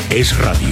es radio.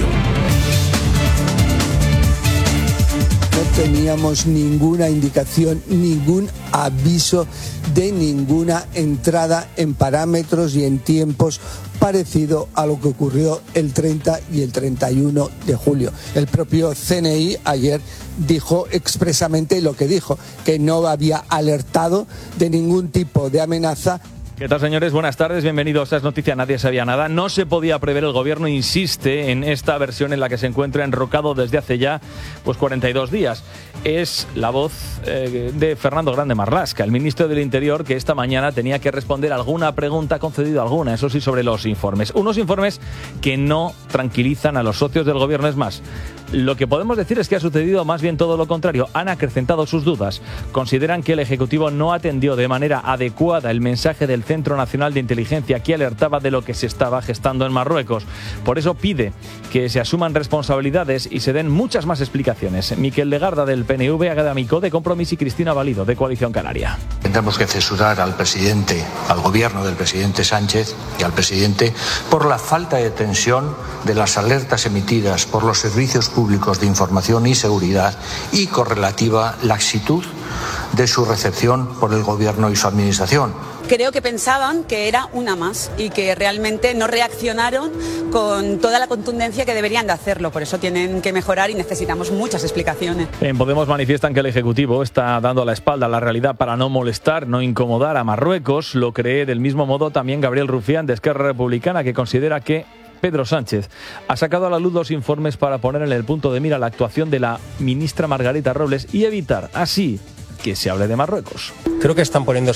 No teníamos ninguna indicación, ningún aviso de ninguna entrada en parámetros y en tiempos parecido a lo que ocurrió el 30 y el 31 de julio. El propio CNI ayer dijo expresamente lo que dijo, que no había alertado de ningún tipo de amenaza. ¿Qué tal, señores? Buenas tardes, bienvenidos a Es Noticia, nadie sabía nada. No se podía prever, el gobierno insiste en esta versión en la que se encuentra enrocado desde hace ya 42 días. Es la voz de Fernando Grande Marlaska, el ministro del Interior, que esta mañana tenía que responder alguna pregunta, concedido alguna, eso sí, sobre los informes. Unos informes que no tranquilizan a los socios del gobierno. Es más, lo que podemos decir es que ha sucedido más bien todo lo contrario. Han acrecentado sus dudas. Consideran que el Ejecutivo no atendió de manera adecuada el mensaje del Centro Nacional de Inteligencia, que alertaba de lo que se estaba gestando en Marruecos. Por eso pide que se asuman responsabilidades y se den muchas más explicaciones. Miquel Legarda, del PNV, Agedamico, de Compromís, y Cristina Valido, de Coalición Canaria. Tendremos que censurar al presidente, al gobierno del presidente Sánchez y al presidente por la falta de atención de las alertas emitidas por los servicios públicos de información y seguridad y correlativa laxitud de su recepción por el gobierno y su administración. Creo que pensaban que era una más y que realmente no reaccionaron con toda la contundencia que deberían de hacerlo. Por eso tienen que mejorar y necesitamos muchas explicaciones. En Podemos manifiestan que el Ejecutivo está dando la espalda a la realidad para no molestar, no incomodar a Marruecos. Lo cree del mismo modo también Gabriel Rufián, de Esquerra Republicana, que considera que Pedro Sánchez ha sacado a la luz los informes para poner en el punto de mira la actuación de la ministra Margarita Robles y evitar así que se hable de Marruecos. Creo que están poniendo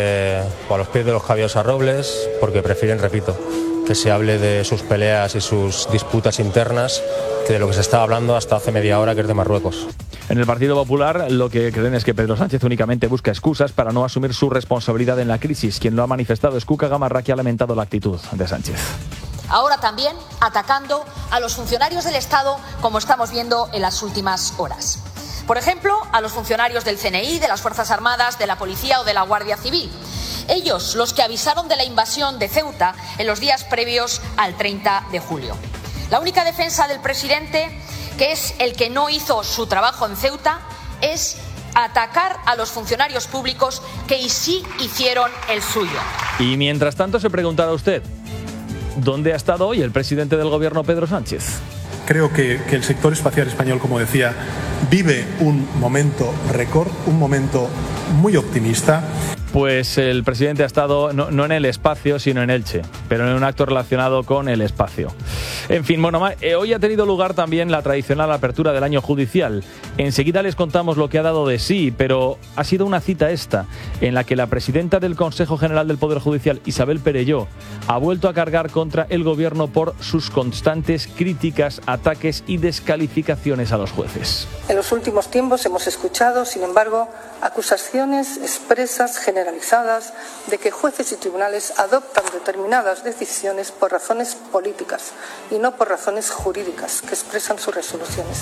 a los pies de los caballos a Robles porque prefieren, repito, que se hable de sus peleas y sus disputas internas que de lo que se estaba hablando hasta hace media hora, que es de Marruecos. En el Partido Popular lo que creen es que Pedro Sánchez únicamente busca excusas para no asumir su responsabilidad en la crisis. Quien lo ha manifestado es Cuca Gamarra, que ha lamentado la actitud de Sánchez. Ahora también atacando a los funcionarios del Estado, como estamos viendo en las últimas horas. Por ejemplo, a los funcionarios del CNI, de las Fuerzas Armadas, de la Policía o de la Guardia Civil. Ellos, los que avisaron de la invasión de Ceuta en los días previos al 30 de julio. La única defensa del presidente, que es el que no hizo su trabajo en Ceuta, es atacar a los funcionarios públicos que sí hicieron el suyo. Y mientras tanto se preguntará usted, ¿dónde ha estado hoy el presidente del gobierno, Pedro Sánchez? Creo que el sector espacial español, como decía, vive un momento récord, un momento muy optimista. Pues el presidente ha estado no en el espacio, sino en Elche, pero en un acto relacionado con el espacio. En fin, bueno, hoy ha tenido lugar también la tradicional apertura del año judicial. Enseguida les contamos lo que ha dado de sí, pero ha sido una cita esta, en la que la presidenta del Consejo General del Poder Judicial, Isabel Perelló, ha vuelto a cargar contra el gobierno por sus constantes críticas, ataques y descalificaciones a los jueces. En los últimos tiempos hemos escuchado, sin embargo, acusaciones expresas, generalizadas, de que jueces y tribunales adoptan determinadas decisiones por razones políticas y no por razones jurídicas que expresan sus resoluciones.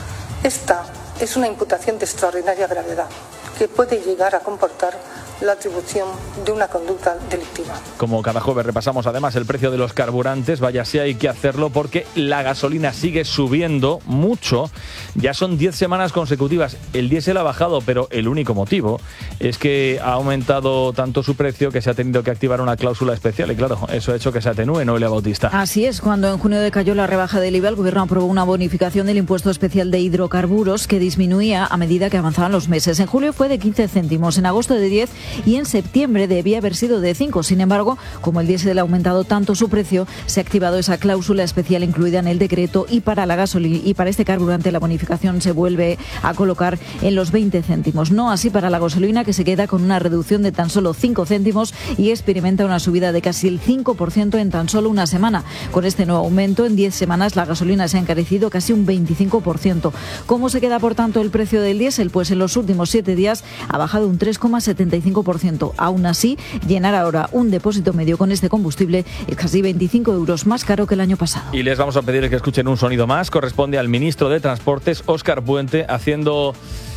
Esta es una imputación de extraordinaria gravedad que puede llegar a comportar la atribución de una conducta delictiva. Como cada jueves repasamos además el precio de los carburantes, vaya si hay que hacerlo porque la gasolina sigue subiendo mucho. Ya son 10 semanas consecutivas. El diésel ha bajado, pero el único motivo es que ha aumentado tanto su precio que se ha tenido que activar una cláusula especial y claro, eso ha hecho que se atenúe, Noelia Bautista. Así es, cuando en junio decayó la rebaja del IVA, el gobierno aprobó una bonificación del impuesto especial de hidrocarburos que disminuía a medida que avanzaban los meses. En julio fue de 15 céntimos, en agosto de 10 y en septiembre debía haber sido de 5. Sin embargo, como el diésel ha aumentado tanto su precio, se ha activado esa cláusula especial incluida en el decreto y para la gasolina y para este carburante la bonificación se vuelve a colocar en los 20 céntimos. No así para la gasolina, que se queda con una reducción de tan solo 5 céntimos y experimenta una subida de casi el 5% en tan solo una semana. Con este nuevo aumento, en 10 semanas la gasolina se ha encarecido casi un 25%. ¿Cómo se queda, por tanto, el precio del diésel? Pues en los últimos 7 días ha bajado un 3,75%. Aún así, llenar ahora un depósito medio con este combustible es casi 25 euros más caro que el año pasado. Y les vamos a pedir que escuchen un sonido más. Corresponde al ministro de Transportes, Óscar Puente, haciendo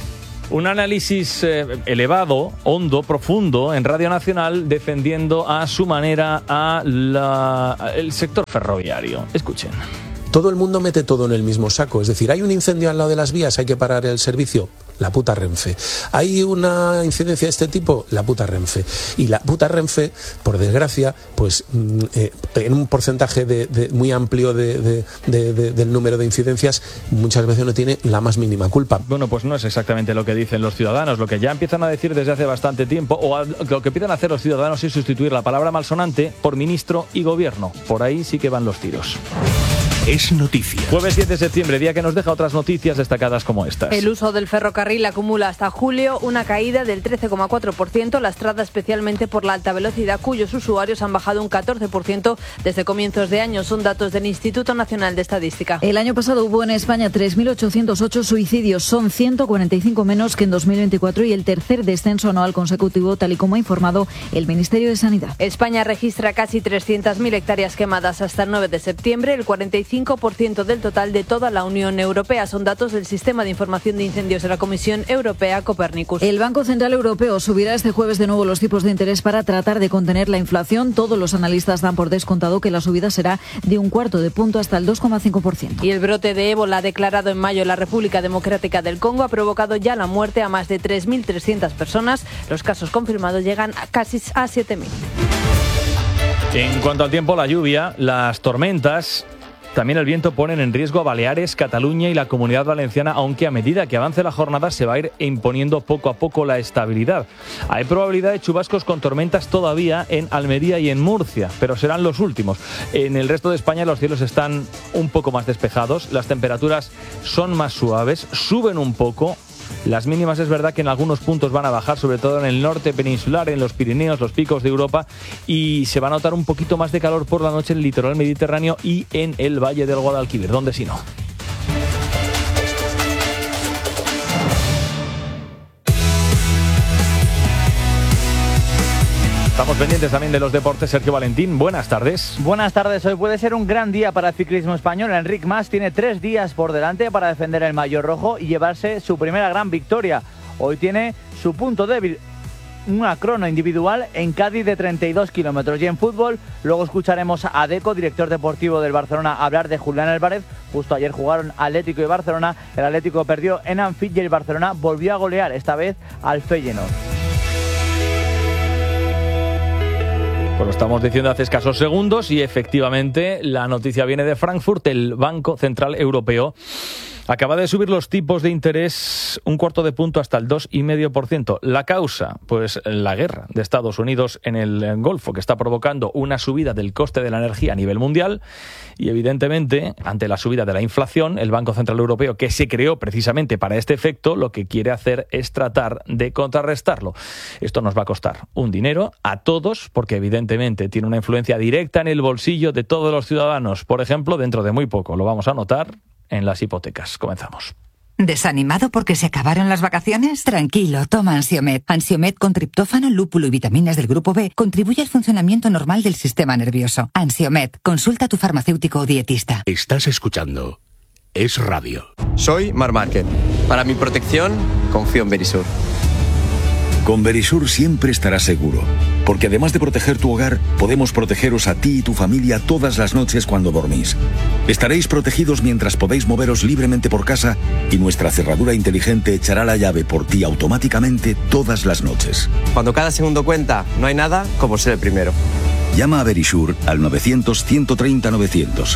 un análisis elevado, hondo, profundo en Radio Nacional, defendiendo a su manera el sector ferroviario. Escuchen. todo el mundo mete todo en el mismo saco. Es decir, hay un incendio al lado de las vías, hay que parar el servicio, la puta Renfe. Hay una incidencia de este tipo, la puta Renfe. Y la puta Renfe, por desgracia, pues en un porcentaje muy amplio del número de incidencias, muchas veces no tiene la más mínima culpa. Bueno, pues no es exactamente lo que dicen los ciudadanos. Lo que ya empiezan a decir desde hace bastante tiempo, o lo que empiezan a hacer los ciudadanos, es sustituir la palabra malsonante por ministro y gobierno. Por ahí sí que van los tiros. Es noticia. Jueves 10 de septiembre, día que nos deja otras noticias destacadas como estas. El uso del ferrocarril acumula hasta julio una caída del 13,4%, lastrada especialmente por la alta velocidad, cuyos usuarios han bajado un 14% desde comienzos de año. Son datos del Instituto Nacional de Estadística. El año pasado hubo en España 3.808 suicidios, son 145 menos que en 2024 y el tercer descenso anual consecutivo, tal y como ha informado el Ministerio de Sanidad. España registra casi 300.000 hectáreas quemadas hasta el 9 de septiembre, el 45% del total de toda la Unión Europea. Son datos del Sistema de Información de Incendios de la Comisión Europea, Copernicus. El Banco Central Europeo subirá este jueves de nuevo los tipos de interés para tratar de contener la inflación. Todos los analistas dan por descontado que la subida será de un cuarto de punto hasta el 2,5%. Y el brote de ébola declarado en mayo en la República Democrática del Congo ha provocado ya la muerte a más de 3.300 personas. Los casos confirmados llegan a casi a 7.000. En cuanto al tiempo, la lluvia, las tormentas, también el viento ponen en riesgo a Baleares, Cataluña y la Comunidad Valenciana, aunque a medida que avance la jornada se va a ir imponiendo poco a poco la estabilidad. Hay probabilidad de chubascos con tormentas todavía en Almería y en Murcia, pero serán los últimos. En el resto de España los cielos están un poco más despejados, las temperaturas son más suaves, suben un poco. Las mínimas es verdad que en algunos puntos van a bajar, sobre todo en el norte peninsular, en los Pirineos, los picos de Europa, y se va a notar un poquito más de calor por la noche en el litoral mediterráneo y en el Valle del Guadalquivir, donde si no. Estamos pendientes también de los deportes. Sergio Valentín, buenas tardes. Buenas tardes. Hoy puede ser un gran día para el ciclismo español. Enric Mas tiene 3 días por delante para defender el maillot rojo y llevarse su primera gran victoria. Hoy tiene su punto débil, una crono individual en Cádiz de 32 kilómetros. Y en fútbol, luego escucharemos a Deco, director deportivo del Barcelona, hablar de Julián Álvarez. Justo ayer jugaron Atlético y Barcelona. El Atlético perdió en Anfield y el Barcelona volvió a golear, esta vez al Feyenoord. Pues lo estamos diciendo hace escasos segundos y efectivamente la noticia viene de Frankfurt. El Banco Central Europeo acaba de subir los tipos de interés un cuarto de punto hasta el 2,5%. La causa, pues la guerra de Estados Unidos en el Golfo, que está provocando una subida del coste de la energía a nivel mundial y evidentemente, ante la subida de la inflación, el Banco Central Europeo, que se creó precisamente para este efecto, lo que quiere hacer es tratar de contrarrestarlo. Esto nos va a costar un dinero a todos, porque evidentemente tiene una influencia directa en el bolsillo de todos los ciudadanos. Por ejemplo, dentro de muy poco lo vamos a notar en las hipotecas. Comenzamos. ¿Desanimado porque se acabaron las vacaciones? Tranquilo, toma Ansiomed. Ansiomed con triptófano, lúpulo y vitaminas del grupo B contribuye al funcionamiento normal del sistema nervioso. Ansiomed, consulta a tu farmacéutico o dietista. Estás escuchando Es Radio. Soy Mar Márquez. Para mi protección, confío en Verisur. Con Verisur siempre estarás seguro, porque además de proteger tu hogar, podemos protegeros a ti y tu familia todas las noches cuando dormís. Estaréis protegidos mientras podéis moveros libremente por casa y nuestra cerradura inteligente echará la llave por ti automáticamente todas las noches. Cuando cada segundo cuenta, no hay nada como ser el primero. Llama a Verisur al 900-130-900.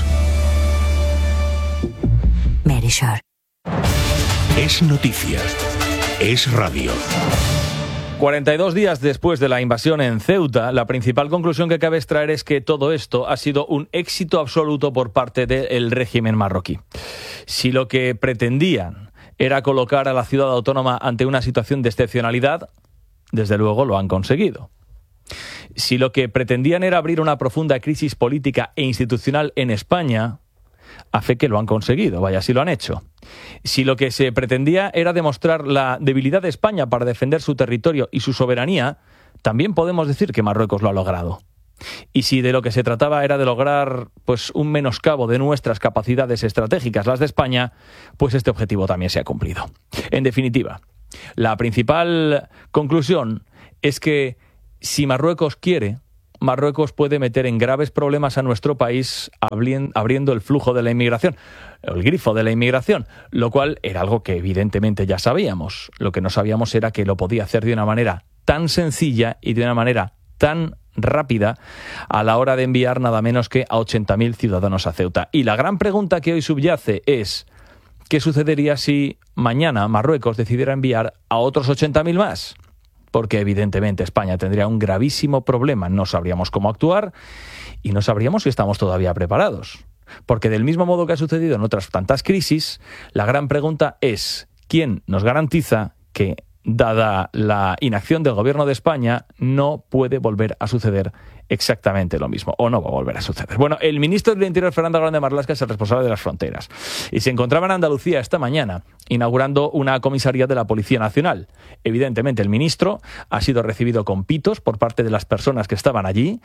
Verisur. Es noticia. Es radio. 42 días después de la invasión en Ceuta, la principal conclusión que cabe extraer es que todo esto ha sido un éxito absoluto por parte del régimen marroquí. Si lo que pretendían era colocar a la ciudad autónoma ante una situación de excepcionalidad, desde luego lo han conseguido. Si lo que pretendían era abrir una profunda crisis política e institucional en España, a fe que lo han conseguido, vaya si lo han hecho. Si lo que se pretendía era demostrar la debilidad de España para defender su territorio y su soberanía, también podemos decir que Marruecos lo ha logrado. Y si de lo que se trataba era de lograr pues un menoscabo de nuestras capacidades estratégicas, las de España, pues este objetivo también se ha cumplido. En definitiva, la principal conclusión es que si Marruecos quiere, Marruecos puede meter en graves problemas a nuestro país abriendo el flujo de la inmigración, el grifo de la inmigración, lo cual era algo que evidentemente ya sabíamos. Lo que no sabíamos era que lo podía hacer de una manera tan sencilla y de una manera tan rápida a la hora de enviar nada menos que a 80.000 ciudadanos a Ceuta. Y la gran pregunta que hoy subyace es: ¿qué sucedería si mañana Marruecos decidiera enviar a otros 80.000 más? Porque evidentemente España tendría un gravísimo problema. No sabríamos cómo actuar y no sabríamos si estamos todavía preparados. Porque del mismo modo que ha sucedido en otras tantas crisis, la gran pregunta es: ¿quién nos garantiza que, dada la inacción del gobierno de España, no puede volver a suceder exactamente lo mismo, o no va a volver a suceder? Bueno, el ministro del Interior, Fernando Grande Marlaska, es el responsable de las fronteras y se encontraba en Andalucía esta mañana inaugurando una comisaría de la Policía Nacional. Evidentemente el ministro ha sido recibido con pitos por parte de las personas que estaban allí.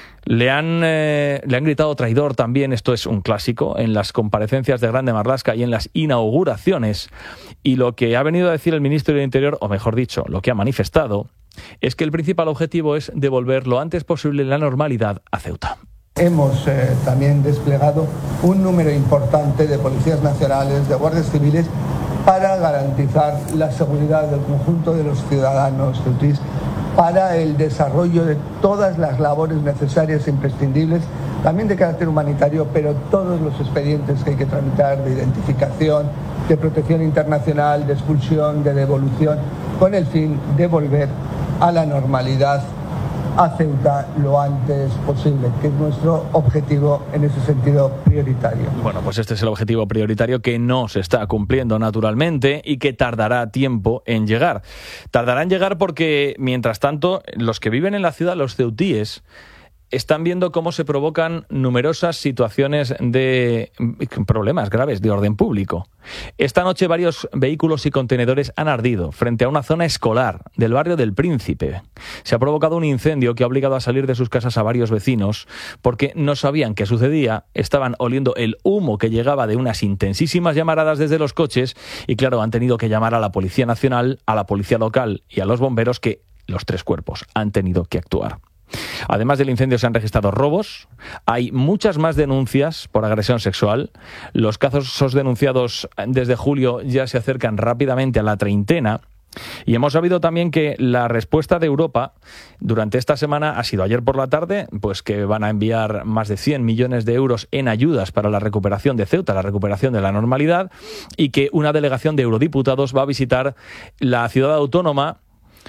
Le han gritado traidor también, esto es un clásico, en las comparecencias de Grande Marlaska y en las inauguraciones. Y lo que ha venido a decir el ministro del Interior, o mejor dicho, lo que ha manifestado, es que el principal objetivo es devolver lo antes posible la normalidad a Ceuta. Hemos también desplegado un número importante de policías nacionales, de guardias civiles, para garantizar la seguridad del conjunto de los ciudadanos ceutís, para el desarrollo de todas las labores necesarias e imprescindibles, también de carácter humanitario, pero todos los expedientes que hay que tramitar de identificación, de protección internacional, de expulsión, de devolución, con el fin de volver a la normalidad a Ceuta lo antes posible, que es nuestro objetivo en ese sentido prioritario. Bueno, pues este es el objetivo prioritario que no se está cumpliendo naturalmente y que tardará tiempo en llegar. Tardará en llegar porque, mientras tanto, los que viven en la ciudad, los ceutíes, están viendo cómo se provocan numerosas situaciones de problemas graves de orden público. Esta noche varios vehículos y contenedores han ardido frente a una zona escolar del barrio del Príncipe. Se ha provocado un incendio que ha obligado a salir de sus casas a varios vecinos porque no sabían qué sucedía, estaban oliendo el humo que llegaba de unas intensísimas llamaradas desde los coches y, claro, han tenido que llamar a la Policía Nacional, a la Policía Local y a los bomberos, que los tres cuerpos han tenido que actuar. Además del incendio se han registrado robos, hay muchas más denuncias por agresión sexual, los casos denunciados desde julio ya se acercan rápidamente a la 30 y hemos sabido también que la respuesta de Europa durante esta semana ha sido ayer por la tarde, pues que van a enviar más de 100 millones de euros en ayudas para la recuperación de Ceuta, la recuperación de la normalidad, y que una delegación de eurodiputados va a visitar la ciudad autónoma,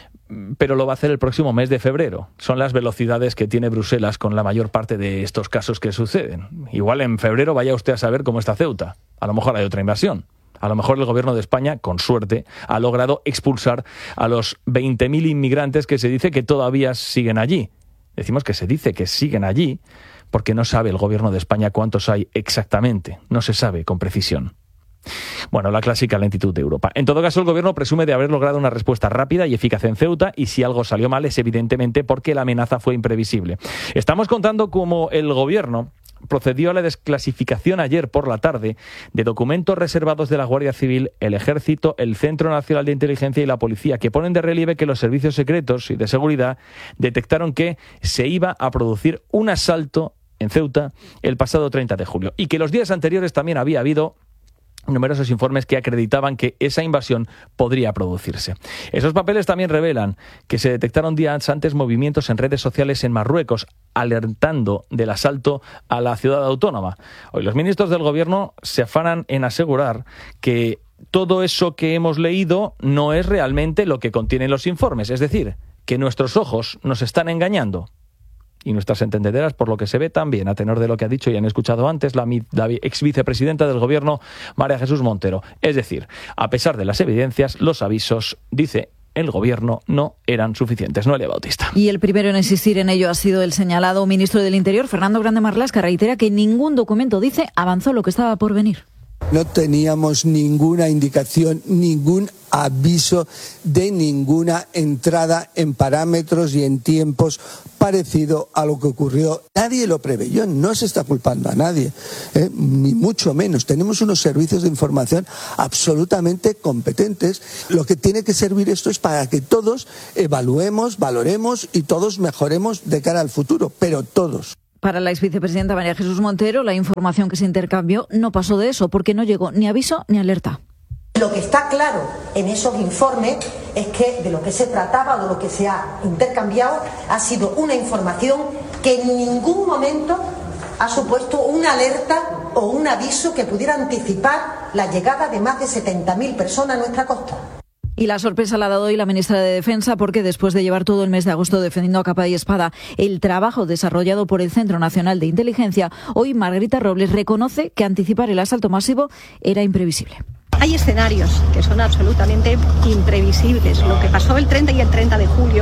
pero lo va a hacer el próximo mes de febrero. Son las velocidades que tiene Bruselas con la mayor parte de estos casos que suceden. Igual en febrero vaya usted a saber cómo está Ceuta. A lo mejor hay otra invasión. A lo mejor el gobierno de España, con suerte, ha logrado expulsar a los 20.000 inmigrantes que se dice que todavía siguen allí. Decimos que se dice que siguen allí porque no sabe el gobierno de España cuántos hay exactamente. No se sabe con precisión. Bueno, la clásica lentitud de Europa. En todo caso, el gobierno presume de haber logrado una respuesta rápida y eficaz en Ceuta, y si algo salió mal es evidentemente porque la amenaza fue imprevisible. Estamos contando cómo el gobierno procedió a la desclasificación ayer por la tarde de documentos reservados de la Guardia Civil, el Ejército, el Centro Nacional de Inteligencia y la Policía, que ponen de relieve que los servicios secretos y de seguridad detectaron que se iba a producir un asalto en Ceuta el pasado 30 de julio y que los días anteriores también había habido numerosos informes que acreditaban que esa invasión podría producirse. Esos papeles también revelan que se detectaron días antes movimientos en redes sociales en Marruecos alertando del asalto a la ciudad autónoma. Hoy los ministros del gobierno se afanan en asegurar que todo eso que hemos leído no es realmente lo que contienen los informes, es decir, que nuestros ojos nos están engañando. Y nuestras entendederas, por lo que se ve también, a tenor de lo que ha dicho y han escuchado antes la ex vicepresidenta del gobierno, María Jesús Montero. Es decir, a pesar de las evidencias, los avisos, dice el gobierno, no eran suficientes. Noelia Bautista. Y el primero en insistir en ello ha sido el señalado ministro del Interior, Fernando Grande Marlaska. Reitera que ningún documento, dice, avanzó lo que estaba por venir. No teníamos ninguna indicación, ningún aviso de ninguna entrada en parámetros y en tiempos parecido a lo que ocurrió. Nadie lo preveyó, no se está culpando a nadie, ni mucho menos. Tenemos unos servicios de información absolutamente competentes. Lo que tiene que servir esto es para que todos evaluemos, valoremos y todos mejoremos de cara al futuro, pero todos. Para la exvicepresidenta María Jesús Montero, la información que se intercambió no pasó de eso, porque no llegó ni aviso ni alerta. Lo que está claro en esos informes es que de lo que se trataba o de lo que se ha intercambiado ha sido una información que en ningún momento ha supuesto una alerta o un aviso que pudiera anticipar la llegada de más de 70.000 personas a nuestra costa. Y la sorpresa la ha dado hoy la ministra de Defensa, porque después de llevar todo el mes de agosto defendiendo a capa y espada el trabajo desarrollado por el Centro Nacional de Inteligencia, hoy Margarita Robles reconoce que anticipar el asalto masivo era imprevisible. Hay escenarios que son absolutamente imprevisibles. Lo que pasó el 30 y el 30 de julio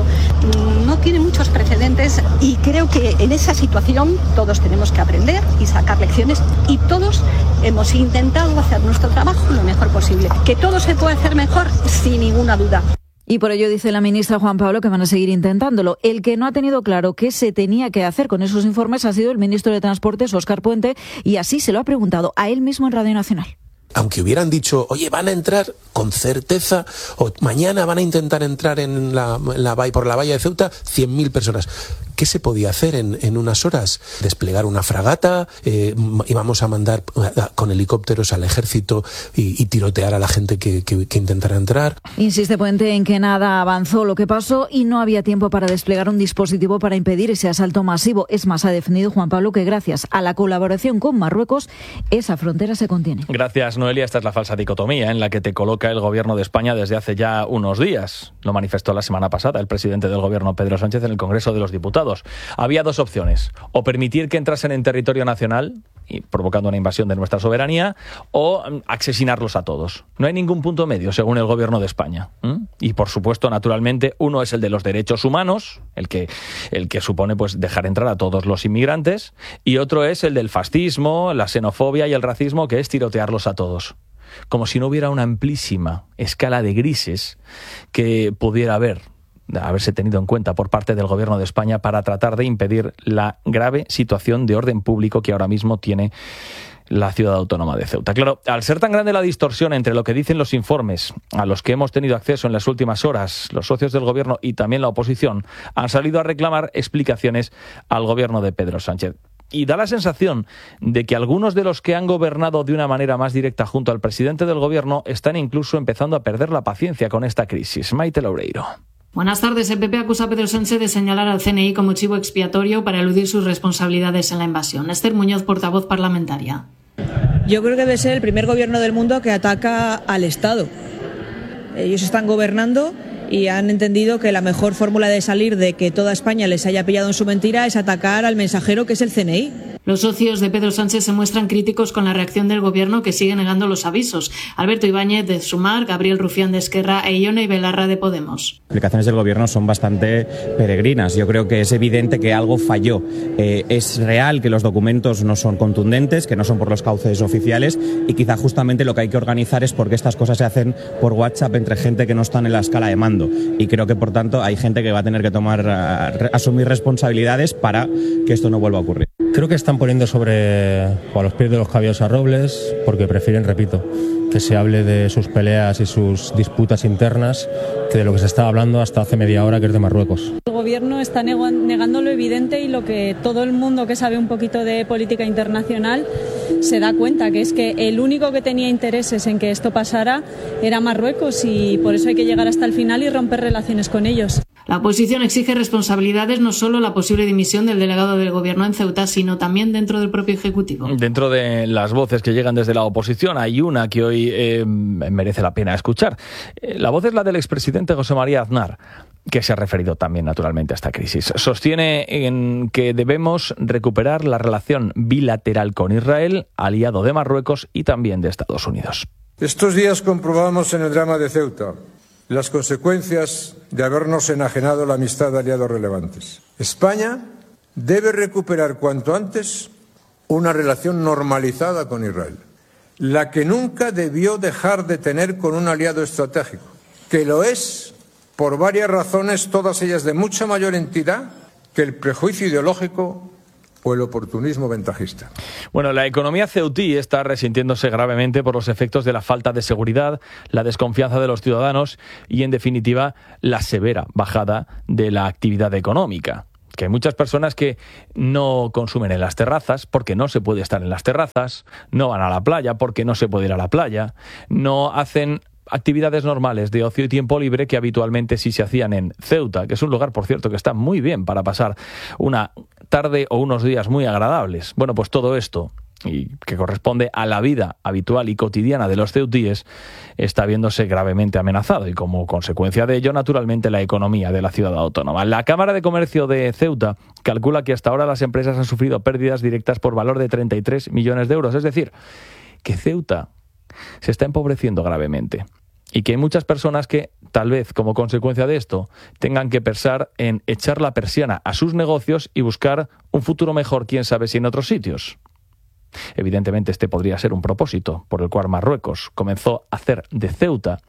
no tiene muchos precedentes y creo que en esa situación todos tenemos que aprender y sacar lecciones y todos hemos intentado hacer nuestro trabajo lo mejor posible. Que todo se puede hacer mejor, sin ninguna duda. Y por ello dice la ministra Juan Pablo que van a seguir intentándolo. El que no ha tenido claro qué se tenía que hacer con esos informes ha sido el ministro de Transportes, Óscar Puente, y así se lo ha preguntado a él mismo en Radio Nacional. Aunque hubieran dicho, oye, van a entrar con certeza, o mañana van a intentar entrar en por la valla de Ceuta 100.000 personas. ¿Qué se podía hacer en unas horas? Desplegar una fragata, íbamos a mandar con helicópteros al ejército y tirotear a la gente que intentara entrar. Insiste Puente en que nada avanzó lo que pasó y no había tiempo para desplegar un dispositivo para impedir ese asalto masivo. Es más, ha definido Juan Pablo que gracias a la colaboración con Marruecos, esa frontera se contiene. Gracias, Noelia. Esta es la falsa dicotomía en la que te coloca el gobierno de España desde hace ya unos días. Lo manifestó la semana pasada el presidente del gobierno, Pedro Sánchez, en el Congreso de los Diputados. Había dos opciones: o permitir que entrasen en territorio nacional, y provocando una invasión de nuestra soberanía, o asesinarlos a todos. No hay ningún punto medio, según el gobierno de España. Y, por supuesto, naturalmente, uno es el de los derechos humanos, el que supone pues dejar entrar a todos los inmigrantes, y otro es el del fascismo, la xenofobia y el racismo, que es tirotearlos a todos. Como si no hubiera una amplísima escala de grises que pudiera haberse tenido en cuenta por parte del gobierno de España para tratar de impedir la grave situación de orden público que ahora mismo tiene la ciudad autónoma de Ceuta. Claro, al ser tan grande la distorsión entre lo que dicen los informes a los que hemos tenido acceso en las últimas horas, los socios del gobierno y también la oposición han salido a reclamar explicaciones al gobierno de Pedro Sánchez. Y da la sensación de que algunos de los que han gobernado de una manera más directa junto al presidente del gobierno están incluso empezando a perder la paciencia con esta crisis. Maite Loureiro. Buenas tardes. El PP acusa a Pedro Sánchez de señalar al CNI como chivo expiatorio para eludir sus responsabilidades en la invasión. Esther Muñoz, portavoz parlamentaria. Yo creo que debe ser el primer gobierno del mundo que ataca al Estado. Ellos están gobernando y han entendido que la mejor fórmula de salir de que toda España les haya pillado en su mentira es atacar al mensajero, que es el CNI. Los socios de Pedro Sánchez se muestran críticos con la reacción del gobierno, que sigue negando los avisos. Alberto Ibáñez de Sumar, Gabriel Rufián de Esquerra e Ione Belarra de Podemos. Las explicaciones del gobierno son bastante peregrinas. Yo creo que es evidente que algo falló. Es real que los documentos no son contundentes, que no son por los cauces oficiales, y quizá justamente lo que hay que organizar es porque estas cosas se hacen por WhatsApp entre gente que no está en la escala de mando. Y creo que, por tanto, hay gente que va a tener que asumir responsabilidades para que esto no vuelva a ocurrir. Creo que están poniendo a los pies de los caballos a Robles porque prefieren, repito, que se hable de sus peleas y sus disputas internas que de lo que se estaba hablando hasta hace media hora, que es de Marruecos. El gobierno está negando lo evidente y lo que todo el mundo que sabe un poquito de política internacional se da cuenta, que es que el único que tenía intereses en que esto pasara era Marruecos, y por eso hay que llegar hasta el final y romper relaciones con ellos. La oposición exige responsabilidades, no solo la posible dimisión del delegado del gobierno en Ceuta, sino también dentro del propio Ejecutivo. Dentro de las voces que llegan desde la oposición hay una que hoy merece la pena escuchar. La voz es la del expresidente José María Aznar, que se ha referido también naturalmente a esta crisis. Sostiene en que debemos recuperar la relación bilateral con Israel, aliado de Marruecos y también de Estados Unidos. Estos días comprobamos en el drama de Ceuta las consecuencias de habernos enajenado la amistad de aliados relevantes. España debe recuperar cuanto antes una relación normalizada con Israel, la que nunca debió dejar de tener con un aliado estratégico que lo es por varias razones, todas ellas de mucha mayor entidad que el prejuicio ideológico o el oportunismo ventajista. Bueno, la economía ceutí está resintiéndose gravemente por los efectos de la falta de seguridad, la desconfianza de los ciudadanos y, en definitiva, la severa bajada de la actividad económica. Que hay muchas personas que no consumen en las terrazas porque no se puede estar en las terrazas, no van a la playa porque no se puede ir a la playa, no hacen actividades normales de ocio y tiempo libre que habitualmente sí se hacían en Ceuta, que es un lugar, por cierto, que está muy bien para pasar una tarde o unos días muy agradables. Bueno, pues todo esto, y que corresponde a la vida habitual y cotidiana de los ceutíes, está viéndose gravemente amenazado y, como consecuencia de ello, naturalmente, la economía de la ciudad autónoma. La Cámara de Comercio de Ceuta calcula que hasta ahora las empresas han sufrido pérdidas directas por valor de 33 millones de euros, es decir, que Ceuta se está empobreciendo gravemente y que hay muchas personas que, tal vez como consecuencia de esto, tengan que pensar en echar la persiana a sus negocios y buscar un futuro mejor, quién sabe si en otros sitios. Evidentemente este podría ser un propósito por el cual Marruecos comenzó a hacer de Ceuta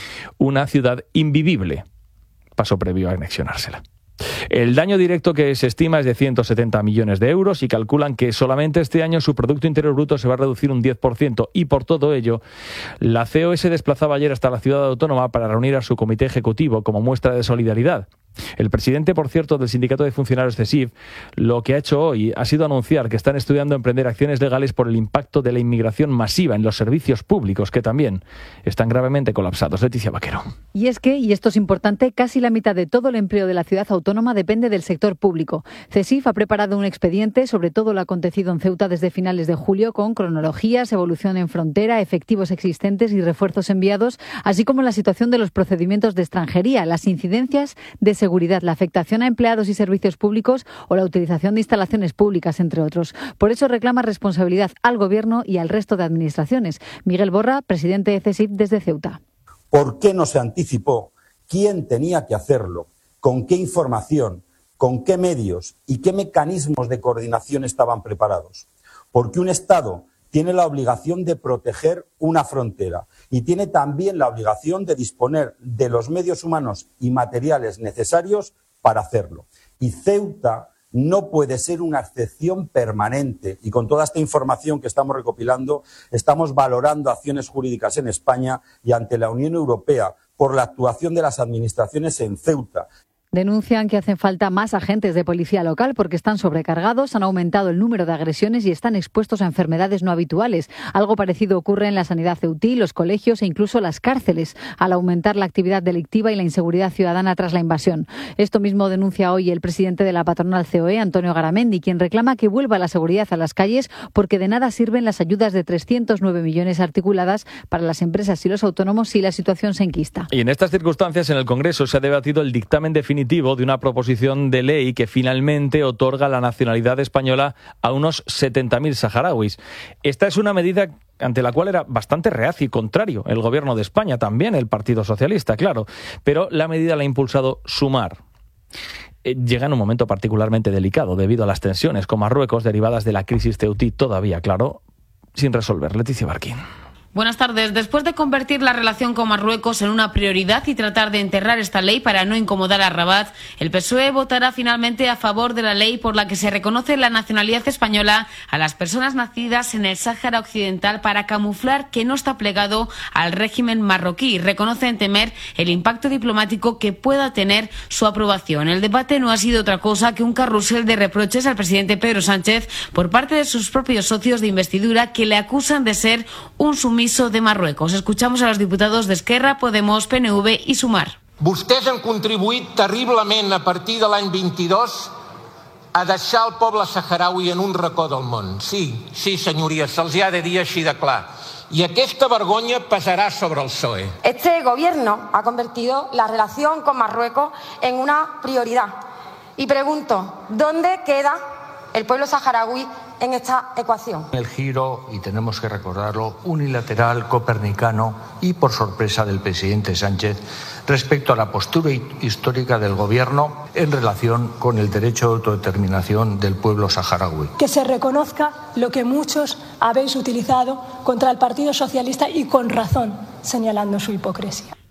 una ciudad invivible, paso previo a anexionársela. El daño directo que se estima es de 170 millones de euros y calculan que solamente este año su Producto Interior Bruto se va a reducir un 10%, y por todo ello la COE se desplazaba ayer hasta la ciudad autónoma para reunir a su comité ejecutivo como muestra de solidaridad. El presidente, por cierto, del Sindicato de Funcionarios CESIF, lo que ha hecho hoy ha sido anunciar que están estudiando emprender acciones legales por el impacto de la inmigración masiva en los servicios públicos, que también están gravemente colapsados. Leticia Vaquero. Y es que, y esto es importante, casi la mitad de todo el empleo de la ciudad autónoma depende del sector público. CESIF ha preparado un expediente sobre todo lo acontecido en Ceuta desde finales de julio, con cronologías, evolución en frontera, efectivos existentes y refuerzos enviados, así como la situación de los procedimientos de extranjería, las incidencias de seguridad, la afectación a empleados y servicios públicos o la utilización de instalaciones públicas, entre otros. Por eso reclama responsabilidad al Gobierno y al resto de administraciones. Miguel Borra, presidente de CESIF desde Ceuta. ¿Por qué no se anticipó? ¿Quién tenía que hacerlo? ¿Con qué información? ¿Con qué medios? ¿Y qué mecanismos de coordinación estaban preparados? Porque un Estado tiene la obligación de proteger una frontera y tiene también la obligación de disponer de los medios humanos y materiales necesarios para hacerlo. Y Ceuta no puede ser una excepción permanente, y con toda esta información que estamos recopilando estamos valorando acciones jurídicas en España y ante la Unión Europea por la actuación de las administraciones en Ceuta. Denuncian que hacen falta más agentes de policía local porque están sobrecargados, han aumentado el número de agresiones y están expuestos a enfermedades no habituales. Algo parecido ocurre en la sanidad ceutí, los colegios e incluso las cárceles, al aumentar la actividad delictiva y la inseguridad ciudadana tras la invasión. Esto mismo denuncia hoy el presidente de la patronal COE, Antonio Garamendi, quien reclama que vuelva la seguridad a las calles porque de nada sirven las ayudas de 309 millones articuladas para las empresas y los autónomos si la situación se enquista. Y en estas circunstancias, en el Congreso se ha debatido el dictamen definitivo de una proposición de ley que finalmente otorga la nacionalidad española a unos 70.000 saharauis. Esta es una medida ante la cual era bastante reacio y contrario el Gobierno de España, también el Partido Socialista, claro, pero la medida la ha impulsado Sumar. Llega en un momento particularmente delicado debido a las tensiones con Marruecos derivadas de la crisis ceutí, todavía, claro, sin resolver. Leticia Barquín. Buenas tardes. Después de convertir la relación con Marruecos en una prioridad y tratar de enterrar esta ley para no incomodar a Rabat, el PSOE votará finalmente a favor de la ley por la que se reconoce la nacionalidad española a las personas nacidas en el Sáhara Occidental para camuflar que no está plegado al régimen marroquí. Reconocen temer el impacto diplomático que pueda tener su aprobación. El debate no ha sido otra cosa que un carrusel de reproches al presidente Pedro Sánchez por parte de sus propios socios de investidura, que le acusan de ser un sumiso de Marruecos. Escuchamos a los diputados de Esquerra, Podemos, PNV i Sumar. Vostès han contribuït terriblement a partir de l'any 22 a deixar el poble saharaui en un racó del món. Sí, senyories, se'ls ha de dir així de clar. Y aquesta vergonya pesará sobre el PSOE. Este gobierno ha convertido la relación con Marruecos en una prioridad. Y pregunto, ¿dónde queda el pueblo saharaui en esta ecuación? El giro, y tenemos que recordarlo, unilateral, copernicano y por sorpresa del presidente Sánchez respecto a la postura histórica del Gobierno en relación con el derecho de autodeterminación del pueblo saharaui. Que se reconozca lo que muchos habéis utilizado contra el Partido Socialista y con razón, señalando su hipocresía.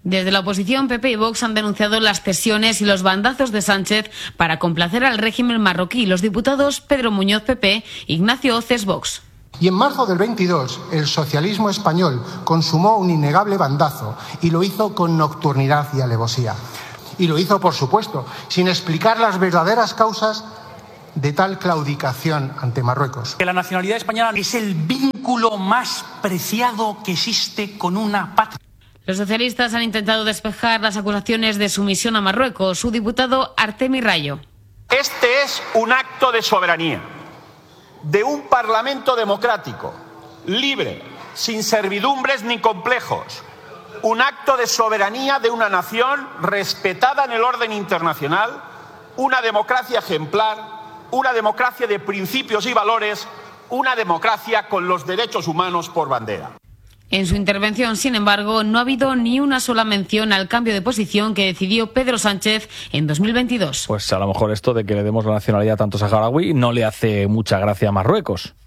Desde la oposición, PP y Vox han denunciado las cesiones y los bandazos de Sánchez para complacer al régimen marroquí. Los diputados Pedro Muñoz, PP, Ignacio Oces, Vox. Y en marzo del 22, el socialismo español consumó un innegable bandazo y lo hizo con nocturnidad y alevosía. Y lo hizo, por supuesto, sin explicar las verdaderas causas de tal claudicación ante Marruecos. Que la nacionalidad española es el vínculo más preciado que existe con una patria. Los socialistas han intentado despejar las acusaciones de sumisión a Marruecos. Su diputado Artemi Rayo. Este es un acto de soberanía de un parlamento democrático, libre, sin servidumbres ni complejos. Un acto de soberanía de una nación respetada en el orden internacional, una democracia ejemplar, una democracia de principios y valores, una democracia con los derechos humanos por bandera. En su intervención, sin embargo, no ha habido ni una sola mención al cambio de posición que decidió Pedro Sánchez en 2022. Pues a lo mejor esto de que le demos la nacionalidad tanto saharaui no le hace mucha gracia a Marruecos.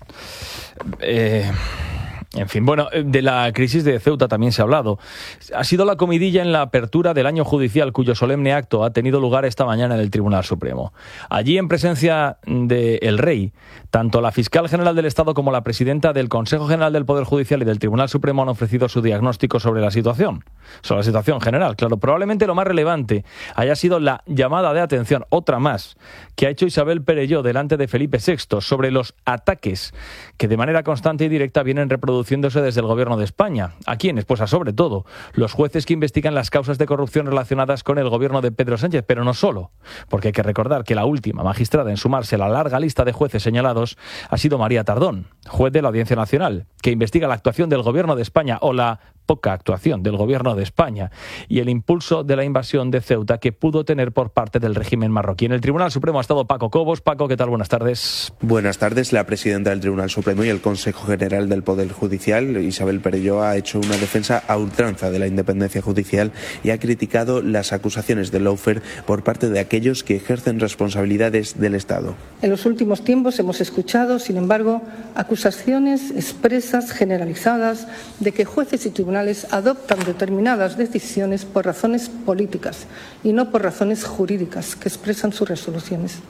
En fin, bueno, de la crisis de Ceuta también se ha hablado. Ha sido la comidilla en la apertura del año judicial, cuyo solemne acto ha tenido lugar esta mañana en el Tribunal Supremo. Allí, en presencia del Rey, tanto la fiscal general del Estado como la presidenta del Consejo General del Poder Judicial y del Tribunal Supremo han ofrecido su diagnóstico sobre la situación general. Claro, probablemente lo más relevante haya sido la llamada de atención, otra más, que ha hecho Isabel Perelló delante de Felipe VI sobre los ataques que de manera constante y directa vienen reproduciéndose desde el Gobierno de España. ¿A quiénes? Pues a sobre todo los jueces que investigan las causas de corrupción relacionadas con el gobierno de Pedro Sánchez, pero no solo, porque hay que recordar que la última magistrada en sumarse a la larga lista de jueces señalados ha sido María Tardón, juez de la Audiencia Nacional, que investiga la actuación del Gobierno de España o la poca actuación del Gobierno de España y el impulso de la invasión de Ceuta que pudo tener por parte del régimen marroquí. En el Tribunal Supremo ha estado Paco Cobos. Paco, ¿qué tal? Buenas tardes. Buenas tardes. La presidenta del Tribunal Supremo y el Consejo General del Poder Judicial, Isabel Perelló, ha hecho una defensa a ultranza de la independencia judicial y ha criticado las acusaciones de lawfare por parte de aquellos que ejercen responsabilidades del Estado. En los últimos tiempos hemos escuchado, sin embargo, acusaciones expresas, generalizadas, de que jueces y tribunales adoptan determinadas decisiones por razones políticas y no por razones jurídicas que expresan sus resoluciones.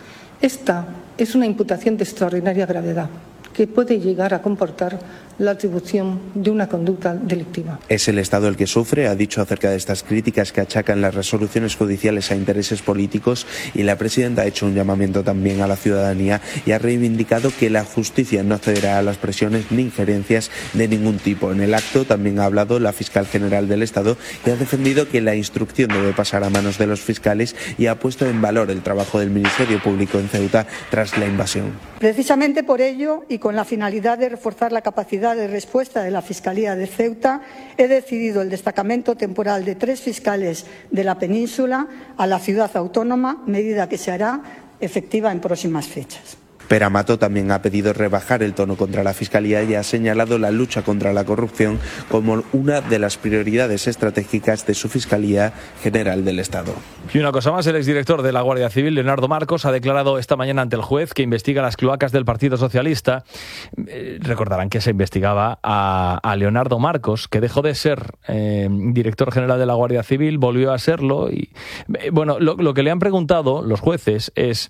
Esta es una imputación de extraordinaria gravedad que puede llegar a comportar la atribución de una conducta delictiva. Es el Estado el que sufre, ha dicho acerca de estas críticas que achacan las resoluciones judiciales a intereses políticos, y la presidenta ha hecho un llamamiento también a la ciudadanía y ha reivindicado que la justicia no cederá a las presiones ni injerencias de ningún tipo. En el acto también ha hablado la fiscal general del Estado, que ha defendido que la instrucción debe pasar a manos de los fiscales y ha puesto en valor el trabajo del Ministerio Público en Ceuta tras la invasión. Precisamente por ello, y con la finalidad de reforzar la capacidad de respuesta de la Fiscalía de Ceuta, he decidido el destacamento temporal de 3 fiscales de la península a la ciudad autónoma, medida que se hará efectiva en próximas fechas. Pere Amato también ha pedido rebajar el tono contra la Fiscalía y ha señalado la lucha contra la corrupción como una de las prioridades estratégicas de su Fiscalía General del Estado. Y una cosa más, el exdirector de la Guardia Civil, Leonardo Marcos, ha declarado esta mañana ante el juez que investiga las cloacas del Partido Socialista. Recordarán que se investigaba a Leonardo Marcos, que dejó de ser director general de la Guardia Civil, volvió a serlo. Y bueno, lo que le han preguntado los jueces es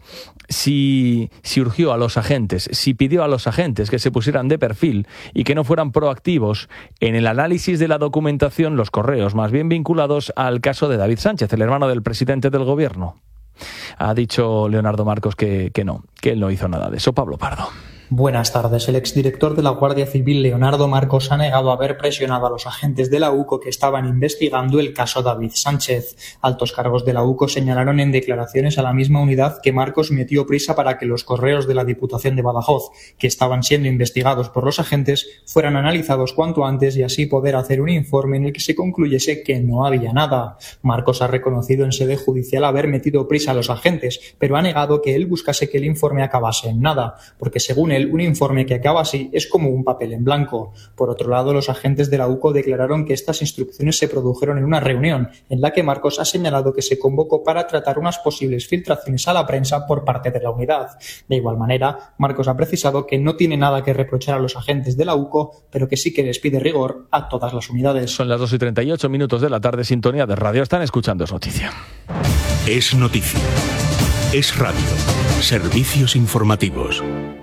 si urgió a los agentes, si pidió a los agentes que se pusieran de perfil y que no fueran proactivos en el análisis de la documentación, los correos más bien vinculados al caso de David Sánchez, el hermano del presidente del gobierno. Ha dicho Leonardo Marcos que no, que él no hizo nada de eso. Pablo Pardo. Buenas tardes. El exdirector de la Guardia Civil, Leonardo Marcos, ha negado haber presionado a los agentes de la UCO que estaban investigando el caso David Sánchez. Altos cargos de la UCO señalaron en declaraciones a la misma unidad que Marcos metió prisa para que los correos de la Diputación de Badajoz, que estaban siendo investigados por los agentes, fueran analizados cuanto antes y así poder hacer un informe en el que se concluyese que no había nada. Marcos ha reconocido en sede judicial haber metido prisa a los agentes, pero ha negado que él buscase que el informe acabase en nada, porque según él, un informe que acaba así es como un papel en blanco. Por otro lado, los agentes de la UCO declararon que estas instrucciones se produjeron en una reunión en la que Marcos ha señalado que se convocó para tratar unas posibles filtraciones a la prensa por parte de la unidad. De igual manera, Marcos ha precisado que no tiene nada que reprochar a los agentes de la UCO, pero que sí que les pide rigor a todas las unidades. Son las 2:38 de la tarde, sintonía de radio. Están escuchando Es Noticia. Es Noticia. Es radio. Servicios informativos.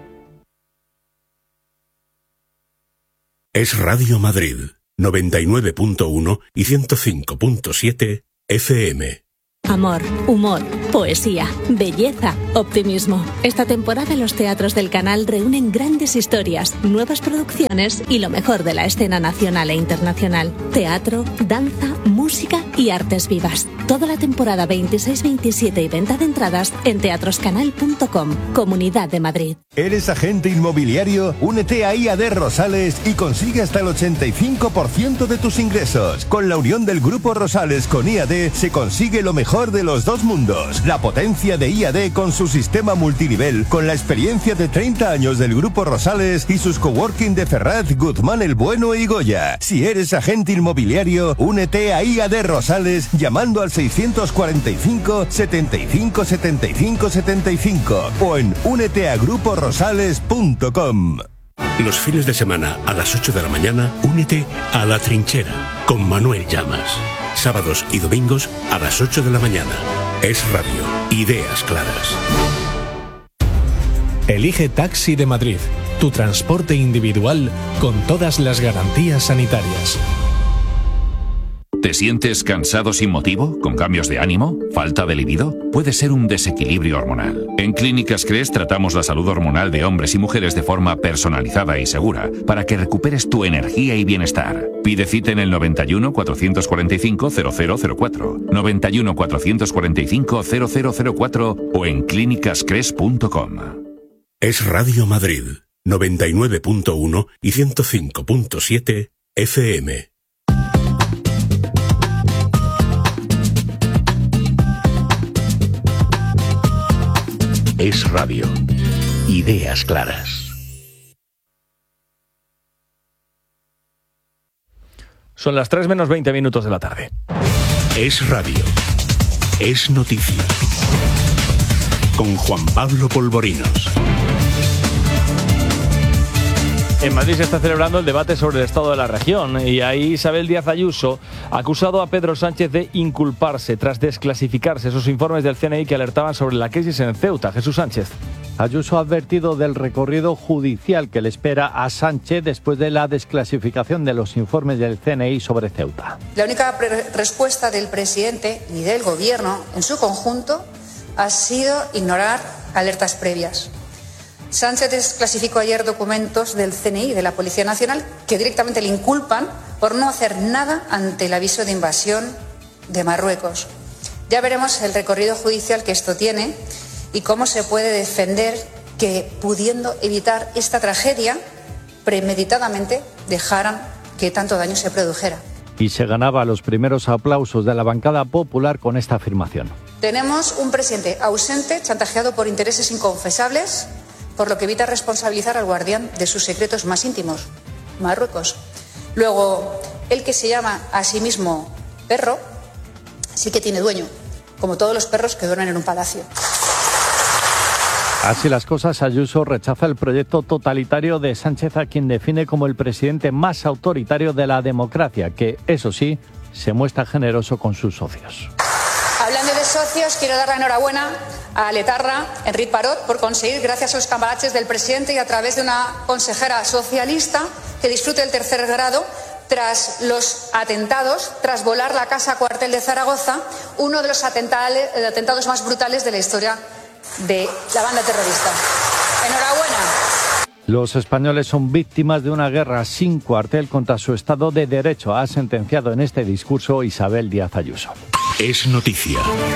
Es Radio Madrid, 99.1 y 105.7 FM. Amor, humor, poesía, belleza, optimismo. Esta temporada los teatros del canal reúnen grandes historias, nuevas producciones y lo mejor de la escena nacional e internacional. Teatro, danza, música y artes vivas. Toda la temporada 26-27 y venta de entradas en teatroscanal.com, Comunidad de Madrid. ¿Eres agente inmobiliario? Únete a IAD Rosales y consigue hasta el 85% de tus ingresos. Con la unión del Grupo Rosales con IAD se consigue lo mejor de los dos mundos. La potencia de IAD con su sistema multinivel, con la experiencia de 30 años del Grupo Rosales y sus coworking de Ferraz, Guzmán el Bueno y Goya. Si eres agente inmobiliario, únete a IAD Rosales llamando al 645 75 75 75 o en úneteagruporosales.com. Los fines de semana a las 8 de la mañana, únete a La Trinchera con Manuel Llamas. Sábados y domingos a las 8 de la mañana. Es radio. Ideas claras. Elige Taxi de Madrid, tu transporte individual con todas las garantías sanitarias. ¿Te sientes cansado sin motivo? ¿Con cambios de ánimo? ¿Falta de libido? Puede ser un desequilibrio hormonal. En Clínicas CRES tratamos la salud hormonal de hombres y mujeres de forma personalizada y segura para que recuperes tu energía y bienestar. Pide cita en el 91 445 0004, 91 445 0004 o en clínicascres.com. Es Radio Madrid, 99.1 y 105.7 FM. Es radio. Ideas claras. Son las 3 menos 20 minutos de la tarde. Es radio. Es noticia. Con Juan Pablo Polvorinos. En Madrid se está celebrando el debate sobre el estado de la región y ahí Isabel Díaz Ayuso ha acusado a Pedro Sánchez de inculparse tras desclasificarse esos informes del CNI que alertaban sobre la crisis en Ceuta. Jesús Sánchez. Ayuso ha advertido del recorrido judicial que le espera a Sánchez después de la desclasificación de los informes del CNI sobre Ceuta. La única respuesta del presidente y del Gobierno en su conjunto ha sido ignorar alertas previas. Sánchez desclasificó ayer documentos del CNI y de la Policía Nacional que directamente le inculpan por no hacer nada ante el aviso de invasión de Marruecos. Ya veremos el recorrido judicial que esto tiene y cómo se puede defender que, pudiendo evitar esta tragedia, premeditadamente dejaran que tanto daño se produjera. Y se ganaba los primeros aplausos de la bancada popular con esta afirmación. Tenemos un presidente ausente, chantajeado por intereses inconfesables, por lo que evita responsabilizar al guardián de sus secretos más íntimos, Marruecos. Luego, el que se llama a sí mismo perro, sí que tiene dueño, como todos los perros que duermen en un palacio. Así las cosas, Ayuso rechaza el proyecto totalitario de Sánchez, a quien define como el presidente más autoritario de la democracia, que, eso sí, se muestra generoso con sus socios. Hablando de socios, quiero dar la enhorabuena a Letarra, Enric Parot, por conseguir, gracias a los cambalaches del presidente y a través de una consejera socialista, que disfrute el tercer grado tras los atentados, tras volar la casa cuartel de Zaragoza, uno de los atentados más brutales de la historia de la banda terrorista. Enhorabuena. Los españoles son víctimas de una guerra sin cuartel contra su Estado de Derecho, ha sentenciado en este discurso Isabel Díaz Ayuso. Es noticia.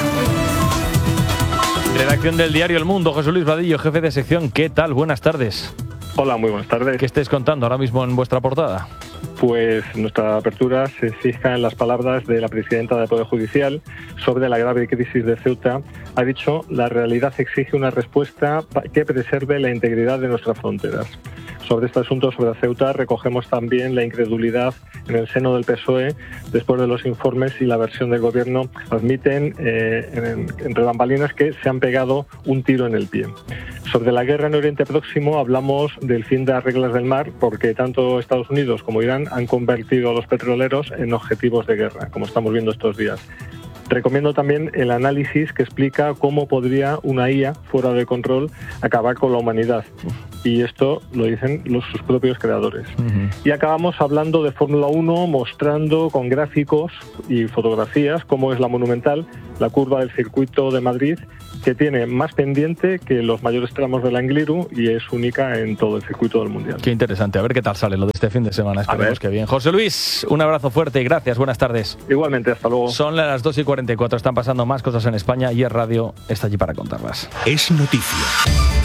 Redacción del diario El Mundo, José Luis Vadillo, jefe de sección. ¿Qué tal? Buenas tardes. Hola, muy buenas tardes. ¿Qué estáis contando ahora mismo en vuestra portada? Pues nuestra apertura se fija en las palabras de la presidenta del Poder Judicial sobre la grave crisis de Ceuta. Ha dicho: la realidad exige una respuesta que preserve la integridad de nuestras fronteras. Sobre este asunto, sobre Ceuta, recogemos también la incredulidad en el seno del PSOE después de los informes y la versión del Gobierno admiten entre bambalinas que se han pegado un tiro en el pie. Sobre la guerra en Oriente Próximo hablamos del fin de las reglas del mar, porque tanto Estados Unidos como Irán han convertido a los petroleros en objetivos de guerra, como estamos viendo estos días. Recomiendo también el análisis que explica cómo podría una IA fuera de control acabar con la humanidad. Y esto lo dicen sus propios creadores. Y acabamos hablando de Fórmula 1, mostrando con gráficos y fotografías cómo es la monumental, la curva del circuito de Madrid, que tiene más pendiente que los mayores tramos del Angliru y es única en todo el circuito del Mundial. Qué interesante, a ver qué tal sale lo de este fin de semana, esperemos que bien. José Luis, un abrazo fuerte y gracias, buenas tardes. Igualmente, hasta luego. Son las 2:44, están pasando más cosas en España y Es Radio está allí para contarlas. Es noticia.